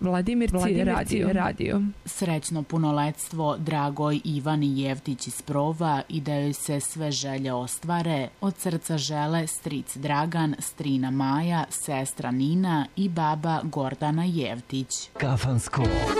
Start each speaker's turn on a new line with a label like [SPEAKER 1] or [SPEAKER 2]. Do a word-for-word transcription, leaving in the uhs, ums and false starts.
[SPEAKER 1] Vladimir Radio. Radio.
[SPEAKER 2] Srećno punoletstvo dragoj Ivani Jevtić iz Prova i da joj se sve želje ostvare. Od srca žele stric Dragan, strina Maja, sestra Nina i baba Gordana Jevtić.
[SPEAKER 3] Kafansko